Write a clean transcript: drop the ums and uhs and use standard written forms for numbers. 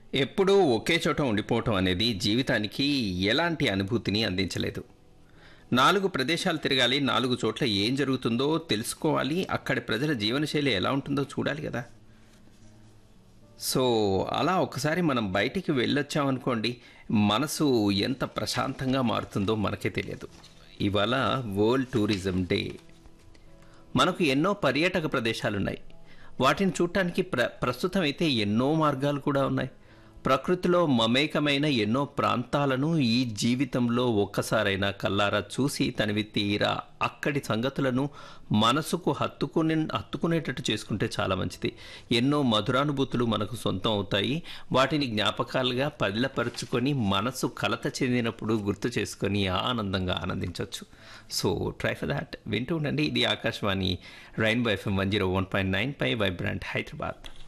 ఎప్పుడూ ఒకే చోట ఉండిపోవటం అనేది జీవితానికి ఎలాంటి అనుభూతిని అందించలేదు. 4 ప్రదేశాలు తిరగాలి, 4 చోట్ల ఏం జరుగుతుందో తెలుసుకోవాలి, అక్కడి ప్రజల జీవనశైలి ఎలా ఉంటుందో చూడాలి గదా! సో, అలా ఒకసారి మనం బయటికి వెళ్ళొచ్చామనుకోండి, మనసు ఎంత ప్రశాంతంగా మారుతుందో మనకే తెలియదు. ఇవాళ వరల్డ్ టూరిజం డే. మనకు ఎన్నో పర్యాటక ప్రదేశాలున్నాయి. వాటిని చూడటానికి ప్రస్తుతం అయితే ఎన్నో మార్గాలు కూడా ఉన్నాయి. ప్రకృతిలో మమేకమైన ఎన్నో ప్రాంతాలను ఈ జీవితంలో ఒక్కసారైనా కల్లారా చూసి తనివి తీరా అక్కడి సంగతులను మనసుకు హత్తుకునేటట్టు చేసుకుంటే చాలా మంచిది. ఎన్నో మధురానుభూతులు మనకు సొంతం అవుతాయి. వాటిని జ్ఞాపకాలుగా పదిలపరుచుకొని మనసు కలత చెందినప్పుడు గుర్తు చేసుకొని ఆనందంగా ఆనందించవచ్చు. So try for that. వింటూ ఉండండి. ఇది ఆకాశవాణి రైన్బో FM 101.9 పై వైబ్రాంట్ హైదరాబాద్.